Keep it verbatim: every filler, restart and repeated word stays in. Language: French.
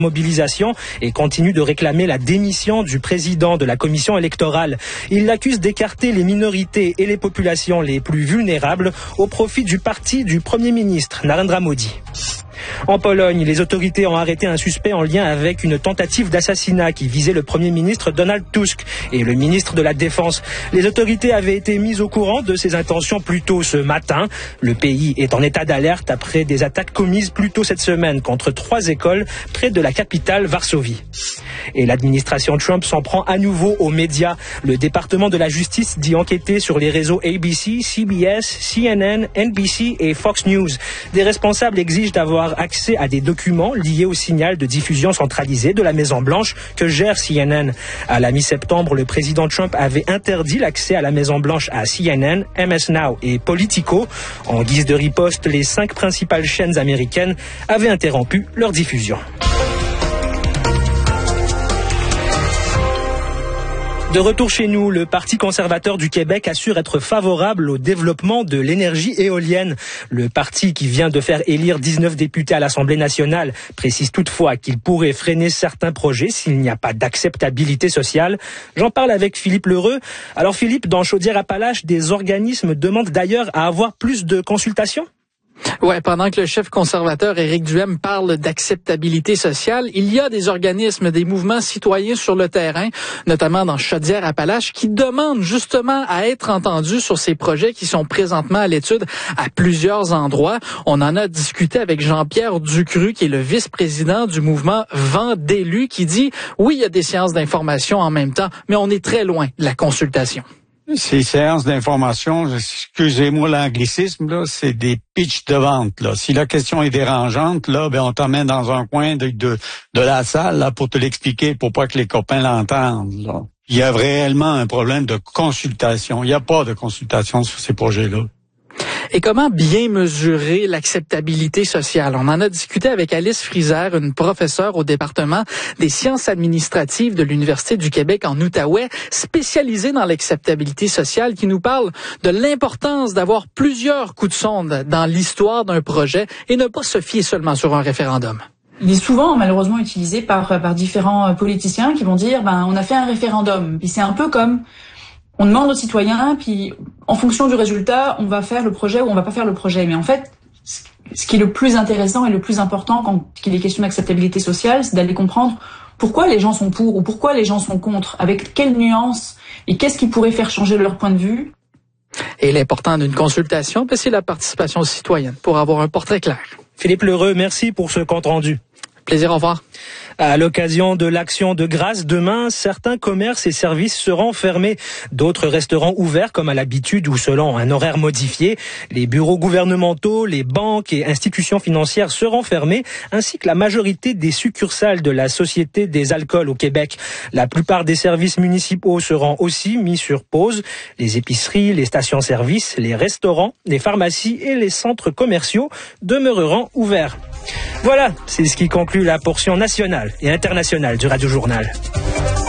mobilisation et continue de réclamer la démission du président de la commission électorale. Il l'accuse d'écarter les minorités et les populations les plus vulnérables au profit du parti du Premier ministre, Narendra Modi. En Pologne, les autorités ont arrêté un suspect en lien avec une tentative d'assassinat qui visait le Premier ministre Donald Tusk et le ministre de la Défense. Les autorités avaient été mises au courant de ces intentions plus tôt ce matin. Le pays est en état d'alerte après des attaques commises plus tôt cette semaine contre trois écoles près de la capitale Varsovie. Et l'administration Trump s'en prend à nouveau aux médias. Le département de la justice dit enquêter sur les réseaux A B C, C B S, C N N, N B C et Fox News. Des responsables exigent d'avoir accès à des documents liés au signal de diffusion centralisé de la Maison-Blanche que gère C N N. À la mi-septembre, le président Trump avait interdit l'accès à la Maison-Blanche à C N N, M S Now et Politico. En guise de riposte, les cinq principales chaînes américaines avaient interrompu leur diffusion. De retour chez nous, le Parti conservateur du Québec assure être favorable au développement de l'énergie éolienne. Le parti, qui vient de faire élire dix-neuf députés à l'Assemblée nationale, précise toutefois qu'il pourrait freiner certains projets s'il n'y a pas d'acceptabilité sociale. J'en parle avec Philippe Lheureux. Alors Philippe, dans Chaudière-Appalaches, des organismes demandent d'ailleurs à avoir plus de consultations? Ouais, pendant que le chef conservateur Éric Duhem parle d'acceptabilité sociale, il y a des organismes, des mouvements citoyens sur le terrain, notamment dans Chaudière-Appalaches, qui demandent justement à être entendus sur ces projets qui sont présentement à l'étude à plusieurs endroits. On en a discuté avec Jean-Pierre Ducru, qui est le vice-président du mouvement Vent d'élus, qui dit « Oui, il y a des séances d'information en même temps, mais on est très loin de la consultation. » Ces séances d'information, excusez-moi l'anglicisme, là, c'est des pitchs de vente, là. Si la question est dérangeante, là, ben, on t'emmène dans un coin de, de, de la salle, là, pour te l'expliquer, pour pas que les copains l'entendent, là. Il y a réellement un problème de consultation. Il n'y a pas de consultation sur ces projets-là. Et comment bien mesurer l'acceptabilité sociale? On en a discuté avec Alice Friser, une professeure au département des sciences administratives de l'Université du Québec en Outaouais, spécialisée dans l'acceptabilité sociale, qui nous parle de l'importance d'avoir plusieurs coups de sonde dans l'histoire d'un projet et ne pas se fier seulement sur un référendum. Il est souvent malheureusement utilisé par, par différents politiciens qui vont dire ben on a fait un référendum. Puis c'est un peu comme on demande aux citoyens, puis en fonction du résultat, on va faire le projet ou on va pas faire le projet. Mais en fait, ce qui est le plus intéressant et le plus important quand il est question d'acceptabilité sociale, c'est d'aller comprendre pourquoi les gens sont pour ou pourquoi les gens sont contre, avec quelles nuances et qu'est-ce qui pourrait faire changer leur point de vue. Et l'important d'une consultation, ben, c'est la participation citoyenne pour avoir un portrait clair. Philippe Lheureux, merci pour ce compte rendu. Plaisir, au revoir. À l'occasion de l'action de grâce demain, certains commerces et services seront fermés. D'autres resteront ouverts comme à l'habitude ou selon un horaire modifié. Les bureaux gouvernementaux, les banques et institutions financières seront fermés, ainsi que la majorité des succursales de la Société des alcools au Québec. La plupart des services municipaux seront aussi mis sur pause. Les épiceries, les stations-service, les restaurants, les pharmacies et les centres commerciaux demeureront ouverts. Voilà, c'est ce qui conclut la portion nationale et internationale du Radio Journal.